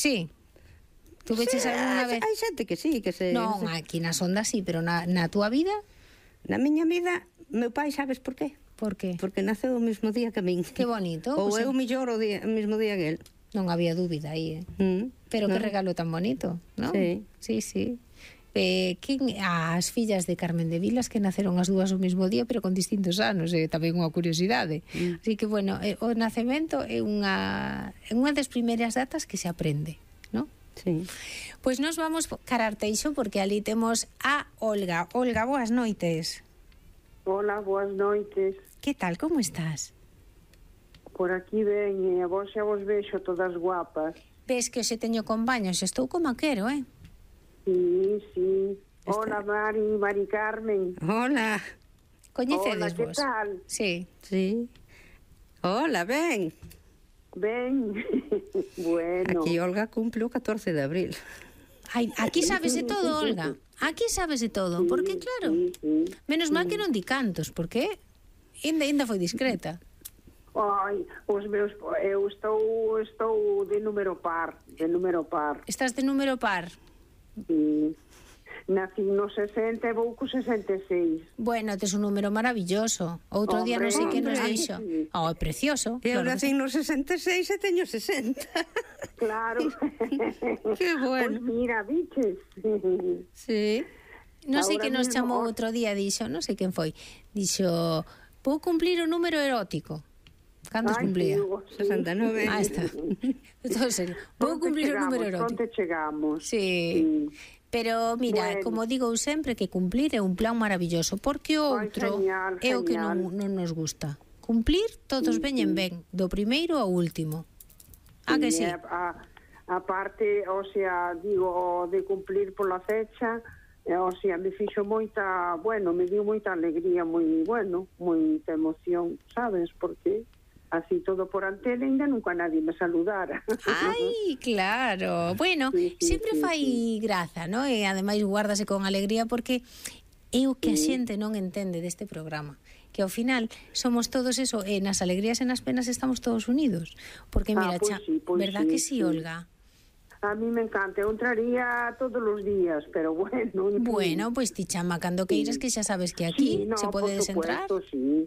Sí. Tu veches algunha vez? Hai xente que sí, que se... Non, aquí nas ondas sí, pero na túa vida? Na miña vida, meu pai, sabes por qué? Por qué? Porque naceu o mesmo día que a min. Que bonito. Ou Pues, eu millor o mesmo día que el. Non había dúbida aí, Pero que regalo tan bonito, non? Sí. Sí. As fillas de Carmen de Vilas que naceron as dúas o mesmo día pero con distintos anos, tamén unha curiosidade. Así que, bueno, o nacemento é unha das primeiras datas que se aprende, non? Sí. Pois nos vamos cara Arteixo porque ali temos a Olga. Olga, boas noites. Hola, boas noites. Que tal, como estás? Por aquí ven, a vos xa vos vexo todas guapas. Ves que hoxe teño con baños, estou como quero, Sí. Hola, Mari Carmen. Hola. Coñecedes vos? Hola, que tal? Sí. Hola, ben. Ben. Bueno. Aquí Olga cumple o 14 de abril. Ai, aquí sabes de todo, Olga. Aquí sabes de todo, porque claro, menos mal que non di cantos, porque ainda foi discreta. Ai, os meus, eu estou de número par. Estás de número par? Sí. Nací no 60 e vou co 66. Bueno, tes un número maravilloso. Outro día non sei que nos dixo. Oh, é precioso. Eu claro nací no 66 e teño 60. Claro. Que bueno. Pois mira, biches. Sí. Non sei Ahora que nos mismo, chamou outro día, dixo, non sei quen foi. Dixo, vou cumplir o número erótico. Cantos cumplía? 69. Está. Todo serio. Vou cumplir o número erótico. Pronto chegamos. Sí. Pero mira, Bueno. como digo sempre, que cumplir é un plan maravilloso, porque o outro genial, é o que genial. non nos gusta. Cumplir, todos veñen ben, do primeiro ao último. A que sí? A parte, o sea, digo, de cumplir pola fecha, o sea, me fixo moita, bueno, me dio moita alegría, moita emoción, sabes, porque así todo por antena ainda nunca nadie me saludara. Ai, claro. Bueno, Sí, sempre fai graza, ¿no? E ademais guárdase con alegría porque é o que a xente non entende deste programa, que ao final somos todos eso, e nas alegrías e nas penas estamos todos unidos. Porque mira, verdad que sí, Olga? A mí me encanta, eu entraría todos os días, pero bueno. Bueno, pois ti chama cando queiras, que xa sabes que aquí se podes entrar. Sí.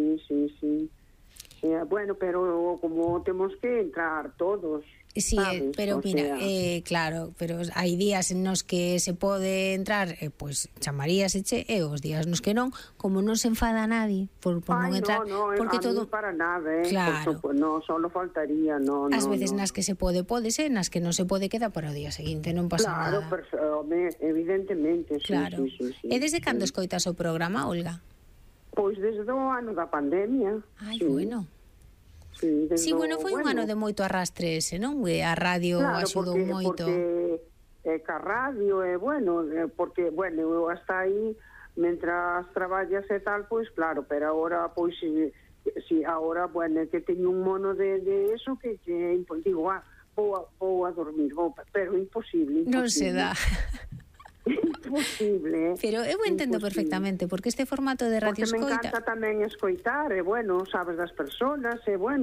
Bueno, pero como temos que entrar todos. Sí, sabes? pero mira, claro, pero hai días nos que se pode entrar, pois chamaríaseche, e os días nos que non, como non se enfada nadie por non entrar, porque todo para nada, claro. No, solo faltaría, As veces nas que se pode, pódese, nas que non se pode queda para o día seguinte, non pasa nada. Claro, evidentemente, sí. Claro. E desde cando escoitas o programa, Olga? Pois desde o ano da pandemia. Ai, sí. Bueno. Sí, bueno, foi un ano de moito arrastre ese, non? E a radio axudou moito. Porque ca radio, porque, eu hasta aí, mentras traballas e tal, pois claro, pero agora, pois, si agora, que teño un mono de eso que digo, vou a dormir, pero imposible. Non se dá. Imposible. Pero eu entendo perfectamente, porque este formato de radio porque me encanta tamén escoitar, sabes das personas,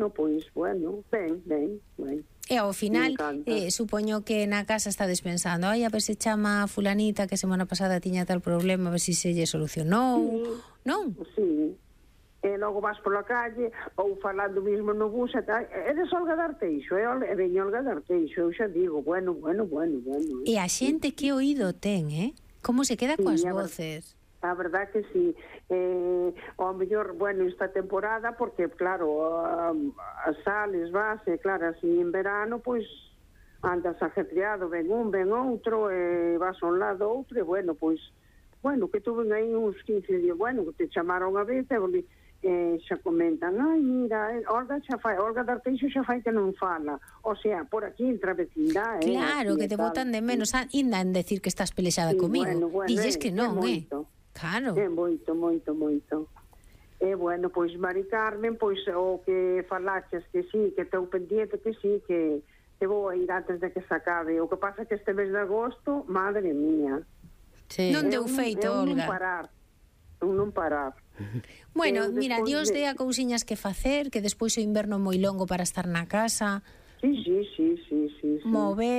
ben. E ao final, supoño que na casa está pensando, a ver se chama a fulanita que semana pasada tiña tal problema, a ver se lle solucionou, non? Sí. E logo vas pola calle ou falando mismo no bus e tal, eres Olga de Arteixo, veño Olga de Arteixo, eu xa digo, bueno. E a xente que oído ten, Como se queda coas voces? A verdad que sí. Ao mellor, esta temporada, porque claro, as sales, claro, así en verano, pois andas ajetreado, ven un, ven outro, vas a un lado outro, e que tuven aí uns 15 días, que te chamaron a vez, xa comentan, mira, Olga de Arteixo xa fai que non fala, o sea, por aquí entra vecindade. Claro, que te botan de menos, ainda en decir que estás pelexada comigo, dilles que non, Claro. É moito. E pois Mari Carmen, pois o que falaches que sí, que teu pendiente que sí, que vou a ir antes de que se acabe. O que pasa que este mes de agosto, madre mía. Non deu feito, Olga. Non parar. Bueno, mira, Dios dea cousiñas que facer, que despois o inverno moi longo para estar na casa. Sí. Mover